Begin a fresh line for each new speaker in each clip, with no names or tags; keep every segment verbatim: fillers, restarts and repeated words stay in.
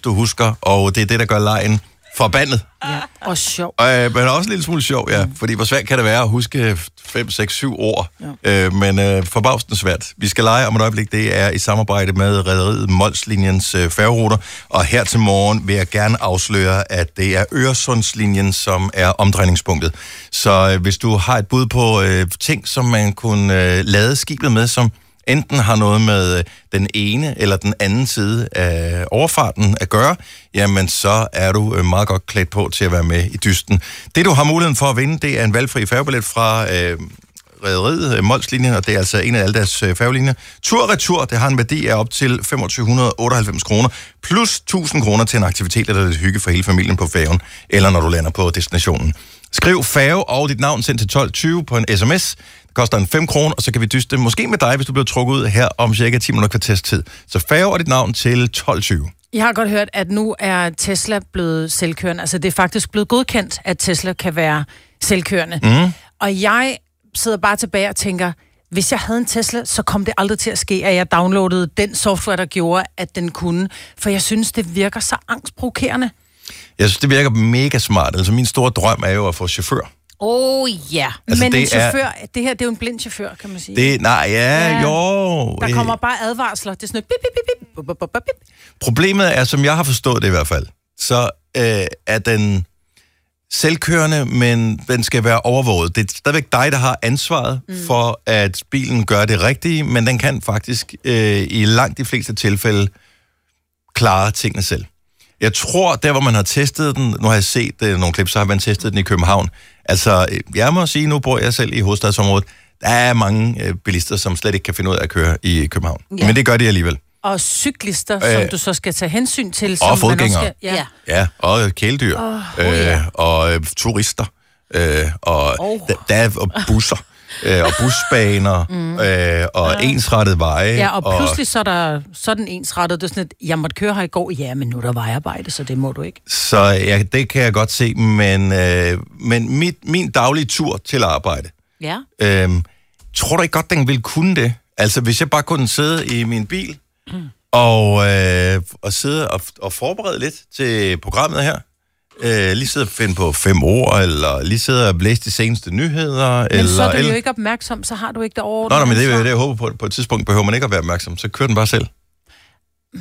du husker, og det er det, der gør lejen forbandet.
Ja, og sjov.
Øh, men også en lille smule sjov, ja. Mm. Fordi hvor svært kan det være at huske fem, seks, syv ord. Ja. Øh, men øh, forbavsende svært. Vi skal lege om et øjeblik. Det er i samarbejde med rederiet Molslinjens øh, færgeruter. Og her til morgen vil jeg gerne afsløre, at det er Øresundslinjen, som er omdrejningspunktet. Så øh, hvis du har et bud på øh, ting, som man kunne øh, lade skibet med, som enten har noget med den ene eller den anden side af overfarten at gøre, jamen så er du meget godt klædt på til at være med i dysten. Det, du har muligheden for at vinde, det er en valgfri færgebillet fra øh, rederiet Molslinjen, og det er altså en af alle deres øh, færgelinjer. Tur og retur, det har en værdi af op til to tusind fem hundrede og otteoghalvfems kroner, plus tusind kroner til en aktivitet eller lidt hygge for hele familien på færgen, eller når du lander på destinationen. Skriv færge og dit navn sendt til tolv tyve på en sms. Koster en fem kroner, og så kan vi dyste måske med dig, hvis du bliver trukket ud her om cirka ti minutter kvarters tid. Så færge og dit navn til tolv tyve.
Jeg har godt hørt, at nu er Tesla blevet selvkørende. Altså, det er faktisk blevet godkendt, at Tesla kan være selvkørende. Mm. Og jeg sidder bare tilbage og tænker, hvis jeg havde en Tesla, så kom det aldrig til at ske, at jeg downloadede den software, der gjorde, at den kunne. For jeg synes, det virker så angstprovokerende.
Jeg synes, det virker mega smart. Altså, min store drøm er jo at få chauffør.
Oh ja, altså, men en chauffør, er, det her, det er jo en blind chauffør, kan man sige.
Det, nej, ja, ja, jo.
Der kommer bare advarsler. Det er sådan et bip, bip, bip, bip, bip, bip.
Problemet er, som jeg har forstået det i hvert fald, så øh, er den selvkørende, men den skal være overvåget. Det er stadigvæk dig, der har ansvaret mm. for, at bilen gør det rigtige, men den kan faktisk øh, i langt de fleste tilfælde klare tingene selv. Jeg tror, der hvor man har testet den, nu har jeg set øh, nogle klip, så har man testet den i København. Altså, jeg må sige, nu bor jeg selv i hovedstadsområdet, der er mange øh, bilister, som slet ikke kan finde ud af at køre i København. Ja. Men det gør de alligevel.
Og cyklister, øh, som du så skal tage hensyn til. Som
og fodgængere.
Skal, ja.
ja, og kæledyr. Oh, oh, øh, ja. Og øh, turister. Øh, og, oh. der, der, og busser. Øh, og busbaner, mm. øh, og ja. ensrettede veje.
Ja, og pludselig og... så er der sådan ensrettet, det er sådan et, jeg måtte køre her i går, ja, men nu er der vejarbejde, så det må du ikke.
Så ja, det kan jeg godt se, men, øh, men mit, min daglige tur til arbejde,
ja.
øh, tror du ikke godt, den ville kunne det? Altså, hvis jeg bare kunne sidde i min bil, mm. og, øh, og sidde og, og forberede lidt til programmet her, Øh, lige sidde og finde på fem ord, eller lige sidde og læse de seneste nyheder.
Men
eller,
så er du
eller...
jo ikke opmærksom, så har du ikke det over.
Nå, nå, men det er det, jeg håber på. På et tidspunkt behøver man ikke at være opmærksom, så kører den bare selv.
Mm.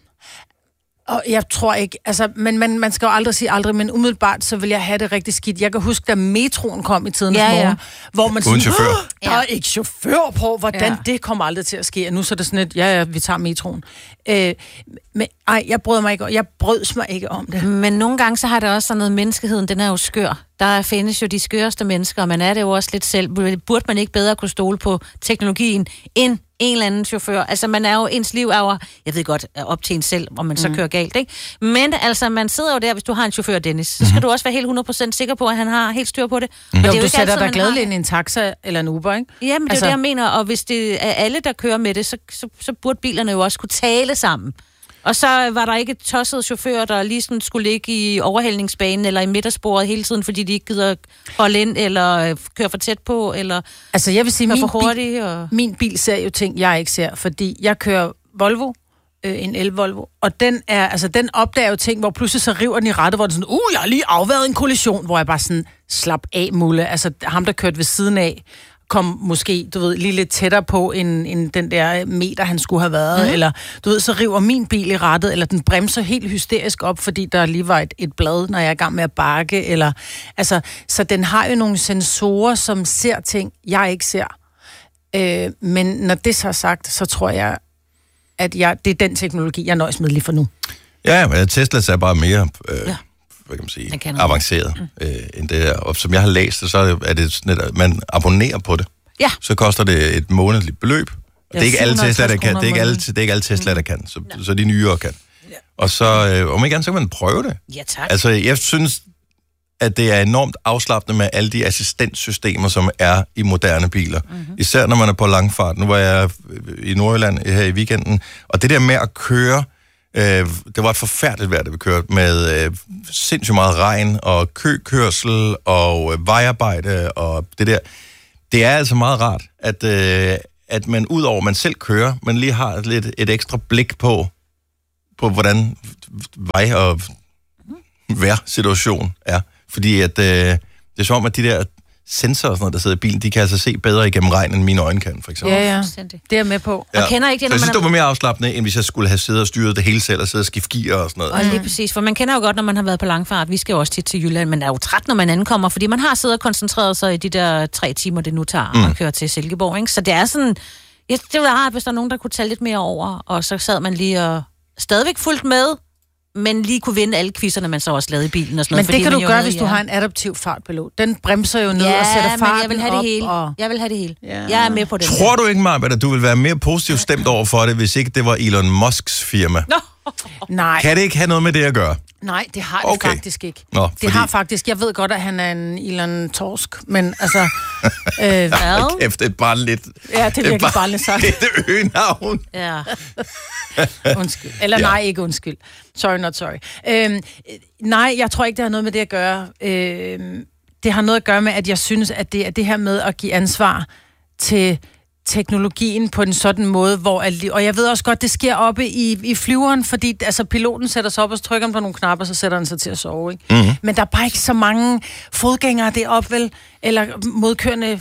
Og jeg tror ikke, altså, men man, man skal jo aldrig sige aldrig, men umiddelbart, så vil jeg have det rigtig skidt. Jeg kan huske, da metroen kom i tidens ja, morgen, ja. hvor man
uden
sådan,
chauffør.
der er ikke chauffør på, hvordan
ja.
det kommer aldrig til at ske. Og nu så er det sådan et, ja, ja, vi tager metroen. Øh, men ej, jeg brød mig ikke, jeg brød mig ikke om det.
Men nogle gange, så har det også sådan noget, menneskeheden, den er jo skør. Der findes jo de skøreste mennesker, og man er det jo også lidt selv. Burde man ikke bedre kunne stole på teknologien end en eller anden chauffør? Altså, man er jo, ens liv er jo, jeg ved godt, op til en selv, om man så mm. kører galt, ikke? Men altså, man sidder jo der, hvis du har en chauffør, Dennis, så skal mm-hmm. du også være helt hundrede procent sikker på, at han har helt styr på det.
Mm. Jo, det er jo du sætter dig gladeligt ind i en taxa eller en Uber, ikke?
Ja, men det altså... er det, jeg mener, og hvis det er alle, der kører med det, så, så, så burde bilerne jo også kunne tale sammen. Og så var der ikke tossede chauffører, der lige sådan skulle ligge i overhældningsbanen eller i midtersporet hele tiden, fordi de ikke gider holde ind eller køre for tæt på, eller
altså, jeg vil sige, min
for hurtigt.
Bil,
og...
min bil ser jo ting, jeg ikke ser, fordi jeg kører Volvo, øh, en el-Volvo, og den er, altså, den opdager jo ting, hvor pludselig så river den i rettet, hvor den sådan, uh, jeg har lige afværet en kollision, hvor jeg bare sådan, slap af, Mulle. Altså, ham, der kørte ved siden af, kom måske, du ved, lige lidt tættere på end, end den der meter, han skulle have været, mm. eller du ved, så river min bil i rattet, eller den bremser helt hysterisk op, fordi der lige var et, et blad, når jeg er i gang med at bakke, eller, altså, så den har jo nogle sensorer, som ser ting, jeg ikke ser. Øh, men når det så er sagt, så tror jeg, at jeg, det er den teknologi, jeg nøjes med lige for nu.
Ja, men Tesla er bare mere... Øh... Ja. Hvad kan man sige, kan avanceret mm. øh, end det der. Og som jeg har læst, så er det sådan, at man abonnerer på det.
Ja.
Så koster det et månedligt beløb. Og
ja,
det er ikke alle Tesla, der kan. Det er ikke alle, det er ikke alle Tesla, mm. der kan. Så, ja. så de nyere kan. Ja. Og så, øh, om ikke andet, så kan man prøve det.
Ja, tak.
Altså, jeg synes, at det er enormt afslappende med alle de assistenssystemer, som er i moderne biler. Mm-hmm. Især når man er på langfart. Nu var jeg i Nordjylland her i weekenden. Og det der med at køre... Øh, det var et forfærdeligt vejr, det vi kørte, med øh, sindssygt meget regn og køkørsel og øh, vejarbejde og det der. Det er altså meget rart, at, øh, at man udover man selv kører, man lige har lidt et ekstra blik på, på, hvordan vej- og vejrsituation er. Fordi at, øh, det er som om, at de der sensorer, og sådan noget, der sidder i bilen, de kan altså se bedre igennem regn, end mine øjne kan, for eksempel.
Ja, ja. Det er jeg med på.
Ja.
Og kender ikke det,
så jeg synes,
man
det var mere afslappende, end hvis jeg skulle have siddet og styret det hele selv, og sidde og skifte gear og sådan noget.
Og lige præcis, for man kender jo godt, når man har været på langfart. Vi skal jo også tit til Jylland, men er jo træt, når man ankommer, fordi man har siddet og koncentreret sig i de der tre timer, det nu tager mm. at køre til Silkeborg, ikke? Så det er sådan, ja, det var rart, hvis der er nogen, der kunne tage lidt mere over, og så sad man lige og stadigvæk fuldt med, men lige kunne vinde alle quizerne, man så også lavede i bilen og sådan noget.
Men det kan du gøre,
med,
hvis du
ja.
har en adaptiv fartpilot. Den bremser jo ned
ja,
og sætter farten
men jeg vil have
op.
det hele.
Og...
Jeg vil have det hele.
Ja.
Jeg er med på det.
Tror du ikke, Maja, at du vil være mere positivt stemt over for det, hvis ikke det var Elon Musks firma?
Nå.
Nej.
Kan det ikke have noget med det at gøre?
Nej, det har det
Okay.
faktisk ikke.
Nå,
det
fordi-
har faktisk... Jeg ved godt, at han er en Elon Torsk, men altså... øh,
Hvad? Kæft, det er bare lidt...
Ja, det er virkelig bare lidt sagt.
Det er øgenavn.
Ja.
Undskyld. Eller
Ja.
nej, ikke undskyld. Sorry, not sorry. Øhm, nej, jeg tror ikke, det har noget med det at gøre. Øhm, det har noget at gøre med, at jeg synes, at det er det her med at give ansvar til teknologien på en sådan måde, hvor... At, og jeg ved også godt, det sker oppe i, i flyveren, fordi altså, piloten sætter sig op og trykker på nogle knapper, så sætter han sig til at sove, ikke?
Mm-hmm.
Men der er bare ikke så mange fodgængere deroppe, vel? Eller modkørende...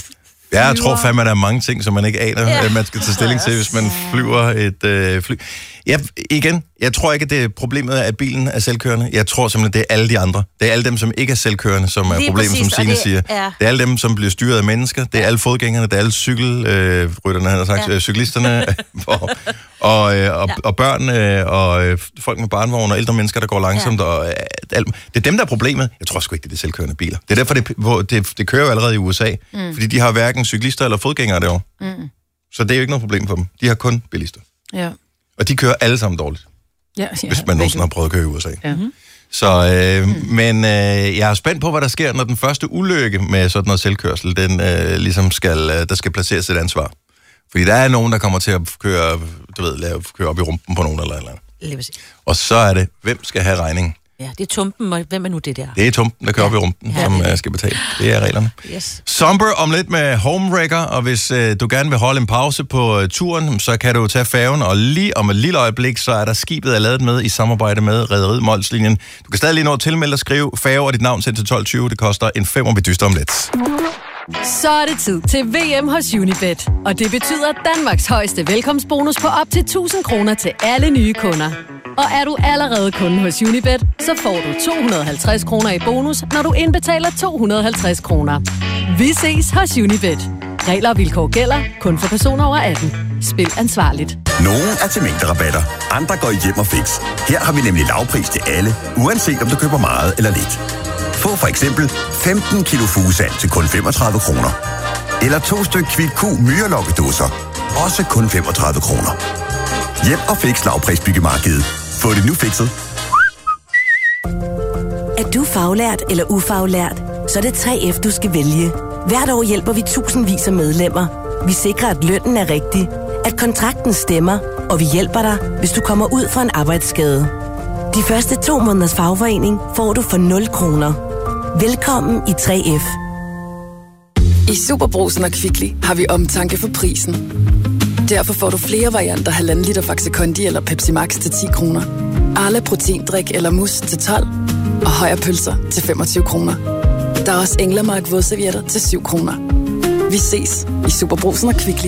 Ja, jeg tror fandme, at der er mange ting, som man ikke aner,
Ja.
ja. man skal tage stilling til, hvis man flyver et øh, fly. Ja, igen, jeg tror ikke, at det problemet er, at bilen er selvkørende. Jeg tror simpelthen, det er alle de andre. Det er alle dem, som ikke er selvkørende, som er
Lige
problemet,
præcis,
som Signe
og det
siger.
er-
Det er alle dem, som bliver styret af mennesker. Det er alle fodgængerne, det er alle cykelrytterne, han har sagt,
Ja.
ja. cyklisterne, og, og, øh, og,
Ja.
og børnene, og øh, folk med barnevogn, og ældre mennesker, der går langsomt. Ja. Og, øh, alt. Det er dem, der er problemet. Jeg tror sgu ikke, det er de selvkørende biler. Det er derfor, det, hvor det, det kører jo allerede i U S A, mm. fordi de har hverken cyklister eller fodgængere derovre.
Mm.
Så det er jo ikke noget problem for dem. De har kun bilister.
Ja.
Og de kører alle sammen dårligt,
Ja, ja,
hvis man nogensinde har prøvet at køre i U S A.
Ja.
Så, øh, mm. men øh, jeg er spændt på, hvad der sker, når den første ulykke med sådan noget selvkørsel, den øh, ligesom skal, øh, der skal placeres et ansvar. Fordi der er nogen, der kommer til at køre, du ved, lave, køre op i rumpen på nogen eller eller andet.
Lige præcis.
Og så er det, hvem skal have regningen?
Ja, det er tumpen, og hvem er nu det der?
Det er tumpen, der kører op i rumpen,
Ja,
som
det er
øh, skal betale. Det er reglerne.
Yes.
Somber om lidt med Homewrecker, og hvis øh, du gerne vil holde en pause på øh, turen, så kan du tage færgen, og lige om et lille øjeblik, så er der skibet er lavet med i samarbejde med Rederiet Molslinjen. Du kan stadig lige nå at tilmelde og skrive færge og dit navn til tolv tyve. Det koster en femmer, vi dyster om lidt.
Så er det tid til V M hos Unibet. Og det betyder Danmarks højeste velkomstbonus på op til tusind kroner til alle nye kunder. Og er du allerede kunde hos Unibet, så får du to hundrede og halvtreds kroner i bonus, når du indbetaler to hundrede og halvtreds kroner. Vi ses hos Unibet. Regler og vilkår gælder kun for personer over atten. Spil ansvarligt.
Nogle er til mængderabatter, andre går i hjem og fix. Her har vi nemlig lavpris til alle, uanset om du køber meget eller lidt. Få for eksempel femten kilo fugesand til kun femogtredive kroner. Eller to styk Kvick Q myrelokkedåser, også kun femogtredive kroner. Hjem og fix lavprisbyggemarkedet. Få det nu fikset.
Er du faglært eller ufaglært, så er det tre F, du skal vælge. Hvert år hjælper vi tusindvis af medlemmer. Vi sikrer, at lønnen er rigtig, at kontrakten stemmer, og vi hjælper dig, hvis du kommer ud for en arbejdsskade. De første to måneders fagforening får du for nul kroner. Velkommen i tre F.
I Superbrugsen og Kvickly har vi omtanke for prisen. Derfor får du flere varianter halvanden liter Faxe Kondi eller Pepsi Max til ti kroner. Arla Proteindrik eller mus til tolv. Og Højer Pølser til femogtyve kroner. Der er også Englemark vådservietter til syv kroner. Vi ses i Superbrugsen og Kvickly.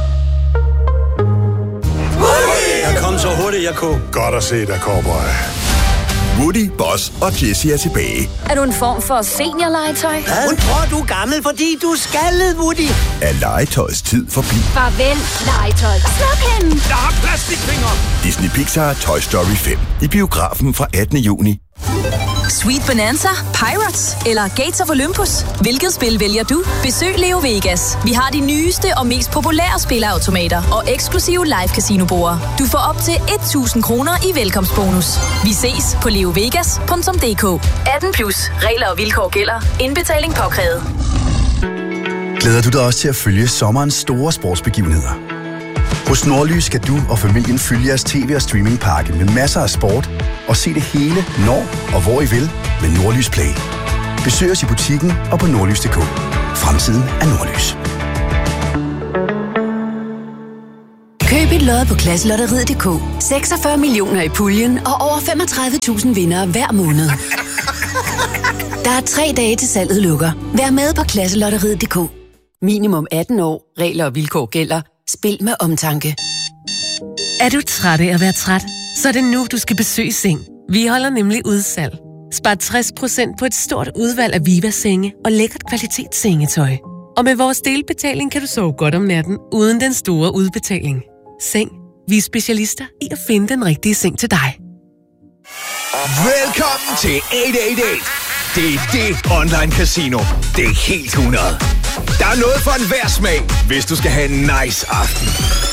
Jeg kom så hurtigt, jeg kunne.
Godt at se dig, cowboy.
Woody, Boss og Jessie er tilbage.
Er du en form for seniorlegetøj?
Hun tror, du er gammel, fordi du er skaldet, Woody.
Er legetøjets tid forbi?
Farvel, legetøj. Sluk hende!
Jeg har plastikfingre.
Disney Pixar Toy Story fem. I biografen fra attende juni.
Sweet Bonanza, Pirates eller Gates of Olympus? Hvilket spil vælger du? Besøg Leo Vegas. Vi har de nyeste og mest populære spilleautomater og eksklusive live casinoborer. Du får op til tusind kroner i velkomstbonus. Vi ses på leo vegas punktum d k. atten plus. Regler og vilkår gælder. Indbetaling påkrævet.
Glæder du dig også til at følge sommerens store sportsbegivenheder? Hos Nordlys skal du og familien følge jeres tv- og streamingpakke med masser af sport og se det hele, når og hvor I vil med Nordlys Play. Besøg os i butikken og på nordlys punktum d k. Fremtiden er Nordlys.
Køb et
lodder på klasselotteriet punktum d k. seksogfyrre millioner i puljen og over femogtredive tusind vindere hver måned. Der er tre dage til salget lukker. Vær med på klasselotteriet punktum d k. Minimum atten år. Regler og vilkår gælder. Spil med omtanke.
Er du træt af at være træt? Så er det nu, du skal besøge Seng. Vi holder nemlig udsalg. Spar tres procent på et stort udvalg af Viva-senge og lækkert kvalitetssengetøj. Og med vores delbetaling kan du sove godt om natten, uden den store udbetaling. Seng. Vi er specialister i at finde den rigtige seng til dig.
Velkommen til otte otte otte. Det er det online casino. Det er helt hundrede. Der er noget for enhver smag, hvis du skal have en nice aften.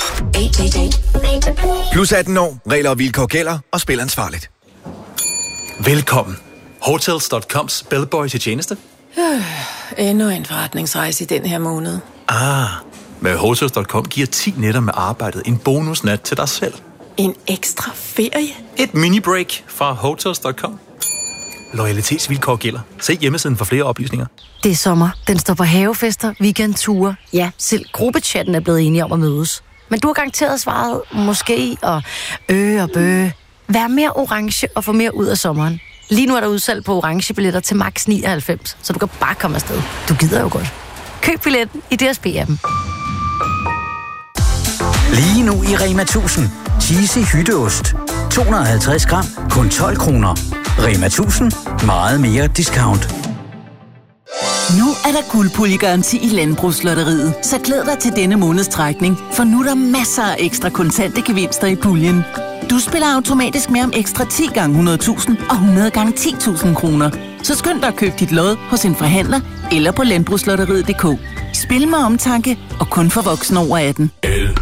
Plus atten år. Regler og vilkår gælder, og spil ansvarligt.
Velkommen. Hotels punktum coms bellboy til tjeneste.
Øh, endnu en forretningsrejse i den her måned.
Ah, med Hotels punktum com giver ti nætter med arbejdet en bonusnat til dig selv.
En ekstra ferie?
Et mini-break fra Hotels punktum com. Loyalitetsvilkår gælder. Se hjemmesiden for flere oplysninger.
Det er sommer. Den står på havefester, weekendture. Ja, selv gruppechatten er blevet enige om at mødes. Men du har garanteret svaret måske og øh og bøh. Vær mere orange og få mere ud af sommeren. Lige nu er der udsalg på orange billetter til max nioghalvfems, så du kan bare komme afsted. Du gider jo godt. Køb billetten i D S B-appen.
Lige nu i Rema tusind. Cheesy hytteost. to hundrede og halvtreds gram, kun tolv kroner. Rema tusind. Meget mere discount.
Nu er der guldpuljegaranti i Landbrugslotteriet, så glæd dig til denne måneds trækning, for nu er der masser af ekstra kontante gevinster i puljen. Du spiller automatisk med om ekstra ti gange hundrede tusind og hundrede gange ti tusind kroner. Så skynd dig at købe dit lod hos en forhandler eller på landbrugslotteriet punktum d k. Spil med omtanke og kun for voksne over atten.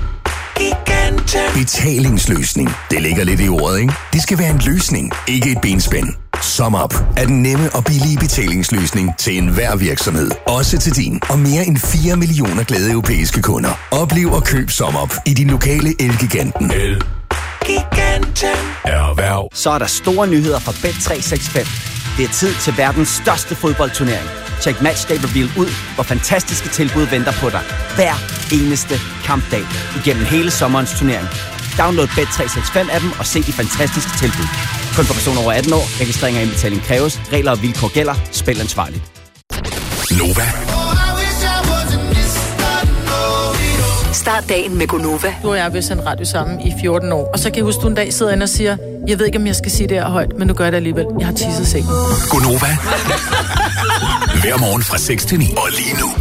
Betalingsløsning. Det ligger lidt i ordet, ikke? Det skal være en løsning, ikke et benspænd. SumUp er den nemme og billige betalingsløsning til enhver virksomhed. Også til din og mere end fire millioner glade europæiske kunder. Oplev og køb SumUp i din lokale Elgiganten.
Elgiganten. Erhverv. Så er der store nyheder fra Bet tre seks fem. Det er tid til verdens største fodboldturnering. Check Matchday Reveal ud, hvor fantastiske tilbud venter på dig. Hver eneste kampdag igennem hele sommerens turnering. Download Bet tre seks fem appen og se de fantastiske tilbud. Kun for personer over atten år. Registrering og indbetaling kræves. Regler og vilkår gælder. Spil ansvarligt.
Nova.
Start dagen med Gonova. Du og jeg har vist en radio sammen i fjorten år. Og så kan jeg huske, du en dag sidder inde og siger, jeg ved ikke, om jeg skal sige det her højt, men nu gør jeg det alligevel. Jeg har tisset sengen.
Gonova. Hver morgen fra seks til ni. Og lige nu.